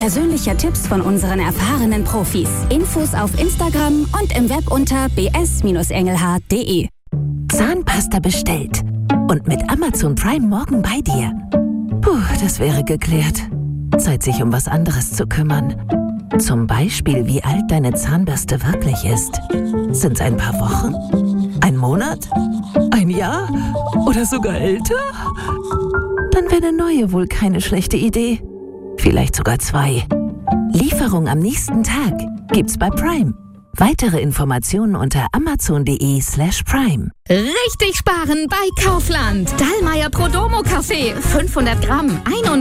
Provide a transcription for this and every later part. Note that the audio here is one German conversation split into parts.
Persönliche Tipps von unseren erfahrenen Profis. Infos auf Instagram und im Web unter bs-engelhardt.de. Zahnpasta bestellt und mit Amazon Prime morgen bei dir. Puh, das wäre geklärt. Zeit, sich um was anderes zu kümmern. Zum Beispiel, wie alt deine Zahnbürste wirklich ist. Sind's ein paar Wochen? Ein Monat? Ein Jahr? Oder sogar älter? Dann wäre eine neue wohl keine schlechte Idee. Vielleicht sogar 2. Lieferung am nächsten Tag gibt's bei Prime. Weitere Informationen unter amazon.de/prime. Richtig sparen bei Kaufland. Dallmayr Prodomo Kaffee. 500 Gramm.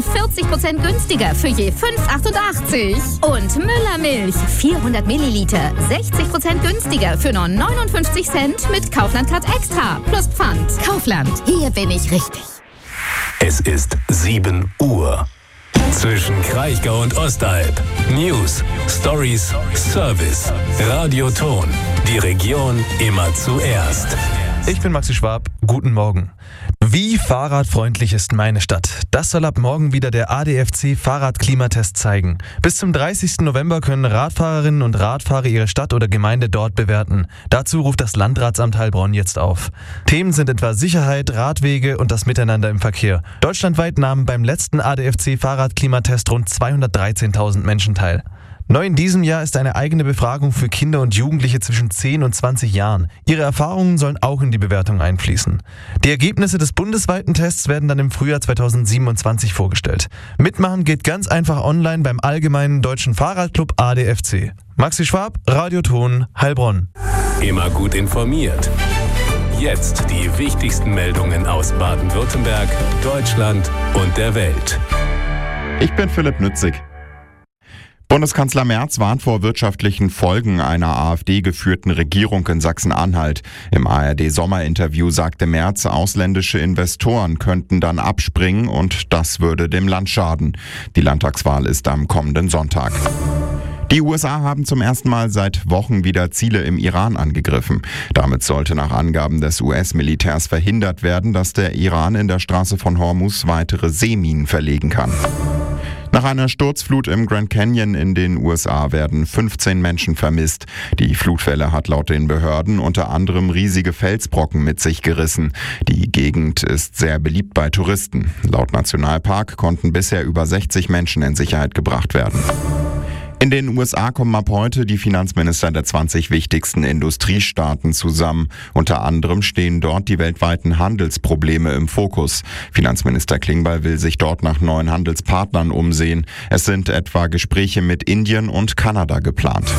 41% günstiger für je 5,88. Und Müller Milch. 400 Milliliter. 60% günstiger für nur 59 Cent mit Kaufland Card Extra. Plus Pfand. Kaufland. Hier bin ich richtig. Es ist 7 Uhr. Zwischen Kraichgau und Ostalb. News, Stories, Service. Radio Ton. Die Region immer zuerst. Ich bin Maxi Schwab. Guten Morgen. Wie fahrradfreundlich ist meine Stadt? Das soll ab morgen wieder der ADFC Fahrradklimatest zeigen. Bis zum 30. November können Radfahrerinnen und Radfahrer ihre Stadt oder Gemeinde dort bewerten. Dazu ruft das Landratsamt Heilbronn jetzt auf. Themen sind etwa Sicherheit, Radwege und das Miteinander im Verkehr. Deutschlandweit nahmen beim letzten ADFC Fahrradklimatest rund 213.000 Menschen teil. Neu in diesem Jahr ist eine eigene Befragung für Kinder und Jugendliche zwischen 10 und 20 Jahren. Ihre Erfahrungen sollen auch in die Bewertung einfließen. Die Ergebnisse des bundesweiten Tests werden dann im Frühjahr 2027 vorgestellt. Mitmachen geht ganz einfach online beim Allgemeinen Deutschen Fahrradclub ADFC. Maxi Schwab, Radio Ton, Heilbronn. Immer gut informiert. Jetzt die wichtigsten Meldungen aus Baden-Württemberg, Deutschland und der Welt. Ich bin Philipp Nützig. Bundeskanzler Merz warnt vor wirtschaftlichen Folgen einer AfD-geführten Regierung in Sachsen-Anhalt. Im ARD-Sommerinterview sagte Merz, ausländische Investoren könnten dann abspringen und das würde dem Land schaden. Die Landtagswahl ist am kommenden Sonntag. Die USA haben zum ersten Mal seit Wochen wieder Ziele im Iran angegriffen. Damit sollte nach Angaben des US-Militärs verhindert werden, dass der Iran in der Straße von Hormuz weitere Seeminen verlegen kann. Nach einer Sturzflut im Grand Canyon in den USA werden 15 Menschen vermisst. Die Flutwelle hat laut den Behörden unter anderem riesige Felsbrocken mit sich gerissen. Die Gegend ist sehr beliebt bei Touristen. Laut Nationalpark konnten bisher über 60 Menschen in Sicherheit gebracht werden. In den USA kommen ab heute die Finanzminister der 20 wichtigsten Industriestaaten zusammen. Unter anderem stehen dort die weltweiten Handelsprobleme im Fokus. Finanzminister Klingbeil will sich dort nach neuen Handelspartnern umsehen. Es sind etwa Gespräche mit Indien und Kanada geplant.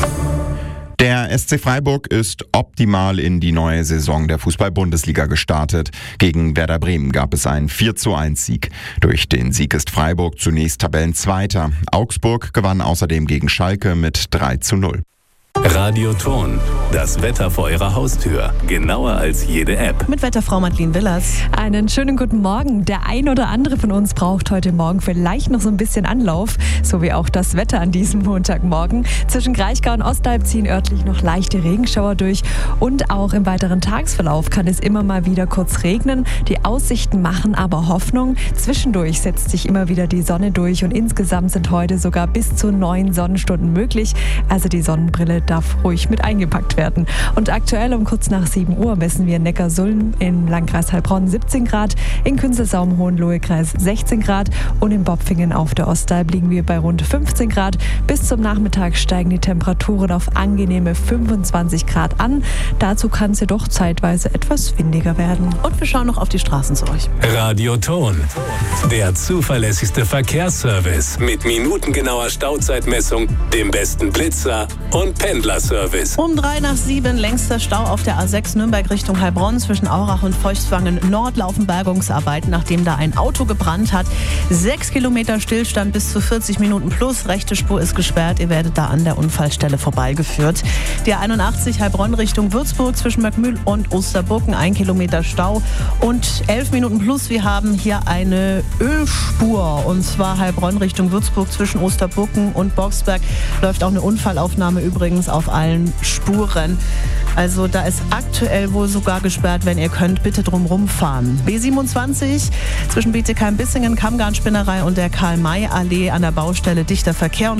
Der SC Freiburg ist optimal in die neue Saison der Fußball-Bundesliga gestartet. Gegen Werder Bremen gab es einen 4:1-Sieg. Durch den Sieg ist Freiburg zunächst Tabellenzweiter. Augsburg gewann außerdem gegen Schalke mit 3:0. Radio Ton, das Wetter vor Ihrer Haustür. Genauer als jede App. Mit Wetterfrau Madeleine Willers. Einen schönen guten Morgen. Der ein oder andere von uns braucht heute Morgen vielleicht noch so ein bisschen Anlauf, so wie auch das Wetter an diesem Montagmorgen. Zwischen Kraichgau und Ostalb ziehen örtlich noch leichte Regenschauer durch und auch im weiteren Tagesverlauf kann es immer mal wieder kurz regnen. Die Aussichten machen aber Hoffnung. Zwischendurch setzt sich immer wieder die Sonne durch und insgesamt sind heute sogar bis zu 9 Sonnenstunden möglich. Also die Sonnenbrille darf ruhig mit eingepackt werden. Und aktuell um kurz nach 7 Uhr messen wir in Neckarsulm im Landkreis Heilbronn 17 Grad, in Künzelsau im Hohenlohe-Kreis 16 Grad und in Bopfingen auf der Ostalb liegen wir bei rund 15 Grad. Bis zum Nachmittag steigen die Temperaturen auf angenehme 25 Grad an. Dazu kann es jedoch zeitweise etwas windiger werden. Und wir schauen noch auf die Straßen zu euch. Radio Ton, der zuverlässigste Verkehrsservice mit minutengenauer Stauzeitmessung, dem besten Blitzer und Pendlerservice. Um 6:03, längster Stau auf der A6 Nürnberg Richtung Heilbronn. Zwischen Aurach und Feuchtwangen Nord laufen Bergungsarbeiten, nachdem da ein Auto gebrannt hat. 6 Kilometer Stillstand bis zu 40 Minuten plus. Rechte Spur ist gesperrt. Ihr werdet da an der Unfallstelle vorbeigeführt. Die 81 Heilbronn Richtung Würzburg zwischen Möckmühl und Osterburken 1 Kilometer Stau und 11 Minuten plus. Wir haben hier eine Ölspur und zwar Heilbronn Richtung Würzburg zwischen Osterburken und Boxberg läuft auch eine Unfallaufnahme übrigens Wagens auf allen Spuren. Also da ist aktuell wohl sogar gesperrt, wenn ihr könnt, bitte drum rumfahren. B27 zwischen Bietigheim-Bissingen, Kammgarn-Spinnerei und der Karl-May-Allee an der Baustelle dichter Verkehr.